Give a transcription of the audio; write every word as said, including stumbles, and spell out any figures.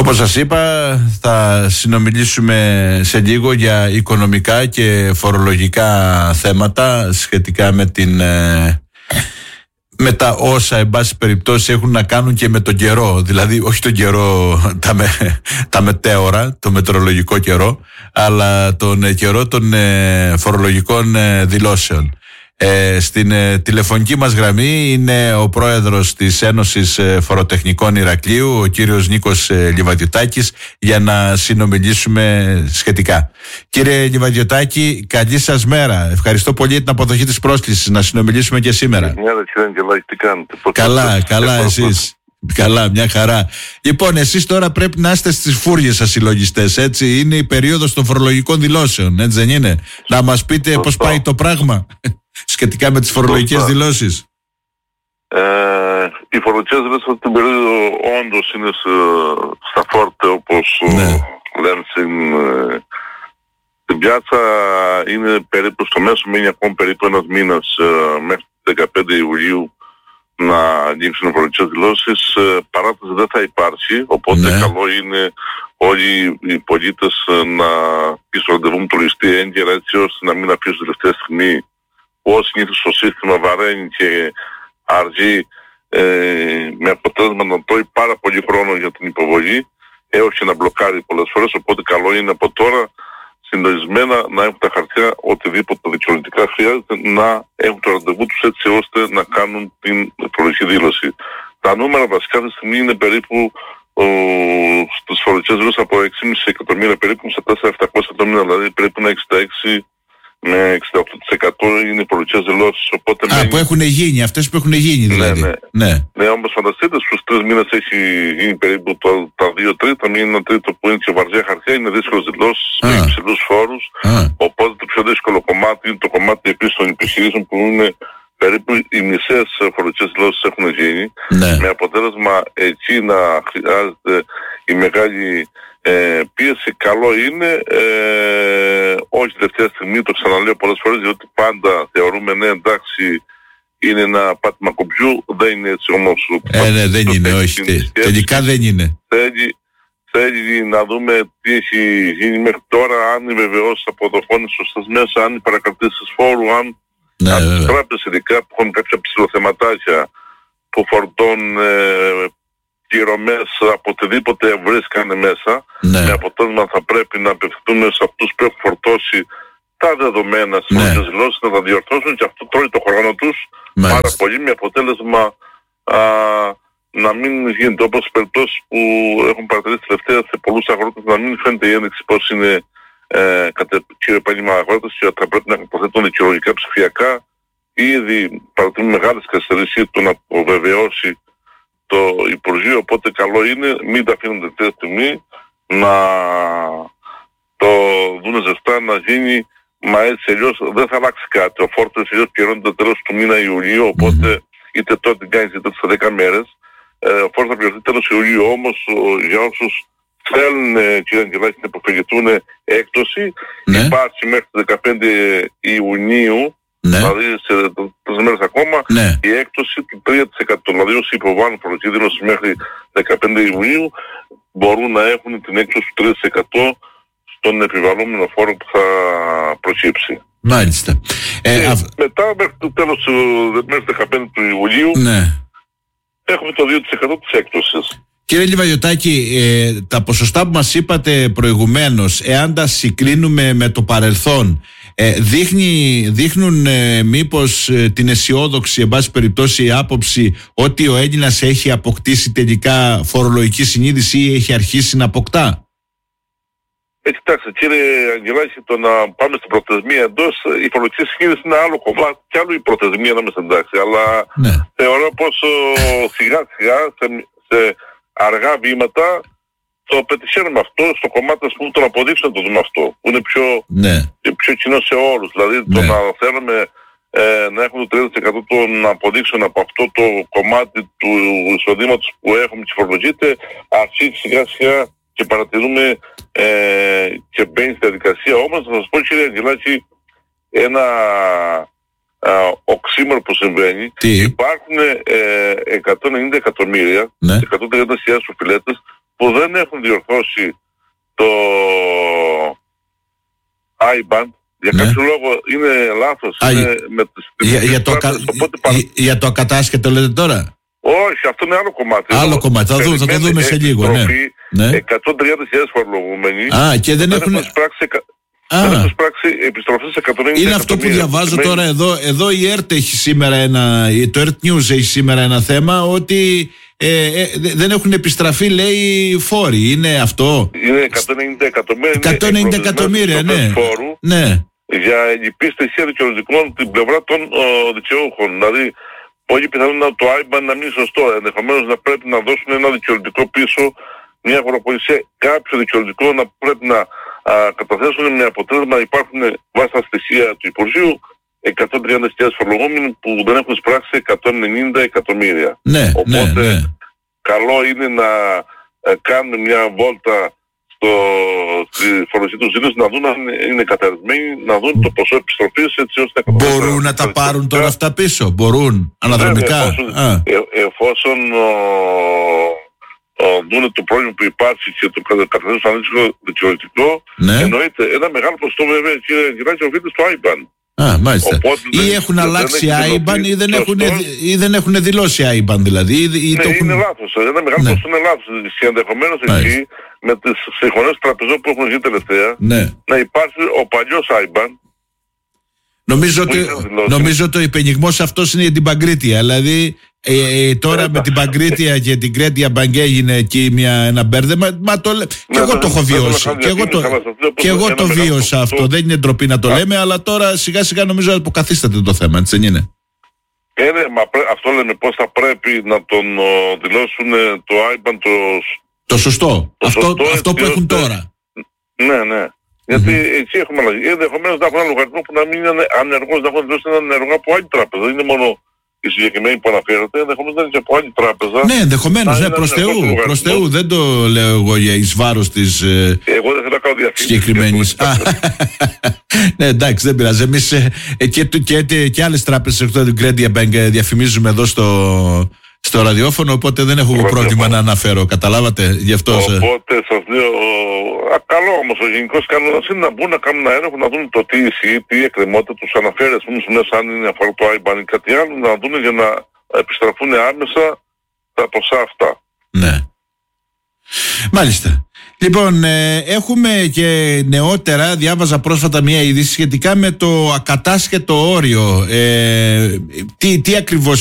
Όπως σας είπα, θα συνομιλήσουμε σε λίγο για οικονομικά και φορολογικά θέματα σχετικά με την... με τα όσα εν πάση περιπτώσει έχουν να κάνουν και με τον καιρό, δηλαδή όχι τον καιρό τα, με, τα μετέωρα, το μετεωρολογικό καιρό, αλλά τον καιρό των ε, φορολογικών ε, δηλώσεων. Ε, στην ε, τηλεφωνική μας γραμμή είναι ο πρόεδρος της Ένωσης ε, Φοροτεχνικών Ηρακλείου, ο κύριος Νίκος ε, Λιβαδιωτάκης, για να συνομιλήσουμε σχετικά. Κύριε Λιβαδιωτάκη, καλή σας μέρα. Ευχαριστώ πολύ για την αποδοχή της πρόσκλησης να συνομιλήσουμε και σήμερα. Καλά, καλά εσείς. Καλά, μια χαρά. Λοιπόν, εσείς τώρα πρέπει να είστε στις φούριες σας συλλογιστές, έτσι. Είναι η περίοδος των φορολογικών δηλώσεων, έτσι δεν είναι? Να μας πείτε πώς πάει το πράγμα σχετικά με τις φορολογικές δηλώσεις. Ε, οι φορολογικές δηλώσεις αυτή την περίοδο όντως είναι στα φόρτε, όπως ναι. λένε στην, στην πιάτσα. Είναι περίπου στο μέσο, μένει ακόμα περίπου ένας μήνας μέχρι δεκαπέντε Ιουλίου να ανοίξουν οι φορολογικές δηλώσεις. Παράταση δεν θα υπάρχει, οπότε ναι. καλό είναι όλοι οι πολίτες να πείσουν ραντεβού με το λογιστή έγκαιρα, έτσι ώστε να μην αφήσουν τελευταία στιγμή, που ως συνήθως το σύστημα βαραίνει και αργεί, ε, με αποτέλεσμα να τρώει πάρα πολύ χρόνο για την υποβολή, έως και να μπλοκάρει πολλές φορές. Οπότε καλό είναι από τώρα συντονισμένα να έχουν τα χαρτιά, οτιδήποτε δικαιολογητικά χρειάζεται, να έχουν το ραντεβού τους, έτσι ώστε να κάνουν την φορολογική δήλωση. Τα νούμερα βασικά αυτή τη στιγμή είναι περίπου ο, στις φορολογικές δηλώσεις από έξι κόμμα πέντε εκατομμύρια περίπου σε τέσσερα χιλιάδες επτακόσια εκατομμύρια, δηλαδή περίπου εξήντα έξι με εξήντα οκτώ τοις εκατό είναι οι φορολογικές δηλώσεις. Οπότε Α, μένει... που έχουν γίνει, αυτές που έχουν γίνει δηλαδή. Ναι, ναι. ναι. ναι όμως φανταστείτε, στους τρεις μήνες έχει γίνει περίπου το, τα δύο τρίτα, μία ένα τρίτο που είναι και βαριά χαρτιά, είναι δύσκολες δηλώσεις, με υψηλούς φόρους. Α. Οπότε το πιο δύσκολο κομμάτι είναι το κομμάτι επίσης των επιχειρήσεων, που είναι περίπου οι μισές φορολογικές δηλώσεις έχουν γίνει. Ναι. Με αποτέλεσμα εκεί να χρειάζεται η μεγάλη Ε, πίεση. Καλό είναι, ε, όχι τελευταία στιγμή, το ξαναλέω πολλές φορές, διότι πάντα θεωρούμε ναι εντάξει είναι ένα πάτημα κομπιού, δεν είναι έτσι όμως. Ε, ναι, δεν είναι, όχι, τε, τελικά δεν είναι. Θέλει, θέλει να δούμε τι έχει γίνει μέχρι τώρα, αν οι βεβαιώσεις αποδοχών είναι σωστές μέσα, αν οι παρακρατήσεις φόρου, αν ναι, από τις τράπεζες ειδικά που έχουν κάποια ψηλοθεματάκια που φορτώνουν ε, πληρωμές από οτιδήποτε βρίσκανε μέσα, ναι. με αποτέλεσμα θα πρέπει να απευθυνθούμε σε αυτούς που έχουν φορτώσει τα δεδομένα στις ναι. δηλώσεις, να τα διορθώσουν, και αυτό τρώει το χρόνο τους πάρα πολύ, με αποτέλεσμα α, να μην γίνεται όπως οι περιπτώσεις που έχουν παρατηρήσει τελευταία σε πολλούς αγρότες, να μην φαίνεται η ένδειξη πως είναι ε, κατά κύριο επάγγελμα αγρότες και θα πρέπει να υποθέτουν δικαιολογικά ψηφιακά. Ήδη παρατηρούν μεγάλες καθυστερήσεις του να αποβεβαιώσει το Υπουργείο, οπότε καλό είναι μην τα αφήνουν τελευταία στιγμή, να το δούνε ζεστά, να γίνει, μα έτσι αλλιώς δεν θα αλλάξει κάτι. Ο φόρτος αλλιώς πληρώνεται τέλος του μήνα Ιουλίου, οπότε mm. είτε τότε την κάνεις είτε σε δέκα μέρες. Ε, ο φόρτος θα πληρωθεί τέλος Ιουλίου, όμως ο, για όσους θέλουν, κύριε Αγγελάκη, να υποφεληθούν έκπτωση, mm. υπάρχει μέχρι το δεκαπέντε Ιουνίου, ναι. δηλαδή σε τρεις μέρες ακόμα, ναι. η έκπτωση του τρία τοις εκατό. Δηλαδή όσοι υποβάλλουν φορολογική δήλωση μέχρι δεκαπέντε Ιουνίου μπορούν να έχουν την έκπτωση του τρία τοις εκατό στον επιβαλλόμενο φόρο που θα προκύψει. Μάλιστα. Ε, αυ... Μετά μέχρι το τέλος του μέχρι δεκαπέντε του Ιουλίου ναι. έχουμε το δύο τοις εκατό της έκπτωσης. Κύριε Λιβαδιωτάκη, ε, τα ποσοστά που μας είπατε προηγουμένως, εάν τα συγκρίνουμε με το παρελθόν, ε, δείχνει, δείχνουν ε, μήπως ε, την αισιόδοξη, εν πάση περιπτώσει, άποψη ότι ο Έλληνας έχει αποκτήσει τελικά φορολογική συνείδηση ή έχει αρχίσει να αποκτά? Ε, κοιτάξτε κύριε Αγγελάκη, το να πάμε στην προθεσμία εντός, η φορολογική συνείδηση είναι άλλο κομμάτι και άλλο η προθεσμία να είμαστε εντάξει, αλλά ναι. θεωρώ πως σιγά σιγά σε, σε αργά βήματα το πετυχαίνουμε αυτό στο κομμάτι, ας πούμε, το να αποδείξουμε το δούμε αυτό, που είναι πιο, ναι. πιο κοινό σε όλους. Δηλαδή ναι. το να θέλουμε ε, να έχουμε το τριάντα τοις εκατό το να αποδείξουν από αυτό το κομμάτι του εισοδήματος που έχουμε και φορολογείται, αρχίζει σιγά σιγά και παρατηρούμε ε, και μπαίνει στη διαδικασία. Όμως θα σας πω, κύριε Αγγελάκη, ένα α, οξύμορο που συμβαίνει. Τι? Υπάρχουν ε, εκατόν ενενήντα εκατομμύρια, ναι. εκατόν τριάντα χιλιάδες οφειλέτες που δεν έχουν διορθώσει το άι μπαν. Για ναι. κάποιο λόγο είναι λάθος. Α, είναι με τις, για, για, το ακα... για, για το ακατάσχετο λέτε τώρα. Όχι, αυτό είναι άλλο κομμάτι. Άλλο κομμάτι, θα, δούμε, θα το δούμε σε λίγο. Ναι. Ναι. εκατόν τριάντα χιλιάδες φορολογούμενοι. Α, και δεν, δεν έχουν... Εισπράξει, δεν έχουν εισπράξει επιστροφές εκατόν ενενήντα. Είναι αυτό που διαβάζω τώρα εδώ. Εδώ η ΕΡΤ έχει σήμερα ένα... Το ΕΡΤ News έχει σήμερα ένα θέμα ότι ε, ε, δεν έχουν επιστραφεί, λέει, φόροι. Είναι αυτό. Είναι εκατόν ενενήντα εκατομμύρια. εκατόν ενενήντα εκατομμύρια, ναι. Φόρου, ναι. Για ελλειπή στοιχεία δικαιολογικών την πλευρά των ο, δικαιούχων. Δηλαδή, πολύ πιθανόν να το άι μπαν να μην είναι σωστό. Ενδεχομένως να πρέπει να δώσουν ένα δικαιολογικό πίσω, μια αγοραπολισία, κάποιο δικαιολογικό να πρέπει να α, καταθέσουν με αποτέλεσμα να υπάρχουν βάσει τα στοιχεία του Υπουργείου εκατόν τριάντα χιλιάδες φορολογούμενοι που δεν έχουν εισπράξει εκατόν ενενήντα εκατομμύρια. Ναι, οπότε ναι, ναι. καλό είναι να ε, κάνουν μια βόλτα στο, στη φορολογική του ζήτηση, να δουν αν είναι καταρισμένοι, να δουν το ποσό επιστροφής έτσι ώστε να μπορούν να τα πάρουν τώρα αυτά πίσω, μπορούν αναδρομικά. Ναι, εφόσον, ε, εφόσον ο, ο, δούνε το πρόβλημα που υπάρχει και το καταθέσουν σαν δικαιολογικό, ναι. εννοείται ένα μεγάλο ποσοστό βέβαια κύριε Γυράκη οφείλεται στο άι μπαν. Α, μάλιστα. Οπότε, ή δεν, έχουν αλλάξει άι μπαν ή δεν έχουν, ή δεν έχουν δηλώσει άι μπαν δηλαδή. Ή, ή ναι, το έχουν... είναι λάθος. Ένα μεγάλο ναι. ποσοστό είναι λάθος. Και ενδεχομένως εκεί με τις συγχωνές τραπεζών που έχουν γίνει τελευταία ναι. να υπάρχει ο παλιός άι μπαν. Νομίζω ότι, νομίζω ότι ο υπενιγμός αυτός είναι για την Παγκρίτια. Δηλαδή ε, ε, τώρα με την Παγκρίτια και την Κρέτια Μπαγκ έγινε εκεί μια, ένα μπέρδεμα. Μα το, και εγώ το έχω βιώσει. Και εγώ το, και εγώ το βίωσα αυτό. Δεν είναι ντροπή να το λέμε, αλλά τώρα σιγά σιγά νομίζω αποκαθίσταται το θέμα. Έτσι δεν είναι. Ε, ναι, μα πρέ, αυτό λέμε πώς θα πρέπει να τον ο, δηλώσουν το άι μπαν το, το σωστό. Το αυτό σωστό, αυτό που έχουν τώρα. Ναι, ναι. Γιατί mm-hmm. εκεί έχουμε αλλαγή. Ενδεχομένως να έχουν ένα λογαριασμό που να μην είναι ανεργός, να έχουν δηλώσει έναν ενεργό από άλλη τράπεζα. Δεν είναι μόνο η συγκεκριμένη που αναφέρεται, ενδεχομένως να είναι και από άλλη τράπεζα. Ναι, ενδεχομένως, ναι, προς Θεού, προς Θεού. Δεν το λέω εγώ για εις βάρος της ε, εγώ δεν θέλω να κάνω διαφήμιση συγκεκριμένης. Ναι, εντάξει, δεν πειράζει. Εμείς ε, και, και, και, και άλλες τράπεζες εκτός του Credit Bank διαφημίζουμε εδώ στο, στο ραδιόφωνο, οπότε δεν έχω πρόβλημα να αναφέρω. Καταλάβατε, γι' αυτό. Οπότε σας λέω, α, καλό όμως ο γενικός κανόνας είναι να μπουν να κάνουν ένα έλεγχο, να δουν το τι ισχύει, τι εκκρεμότητα τους αναφέρει, ας πούμε, μέσα αν είναι αφορά το άι μπαν ή κάτι άλλο, να δουν για να επιστραφούν άμεσα τα ποσά αυτά. Ναι. Μάλιστα. Λοιπόν, ε, έχουμε και νεότερα, διάβαζα πρόσφατα μια είδηση σχετικά με το ακατάσχετο όριο. Ε, τι, τι ακριβώς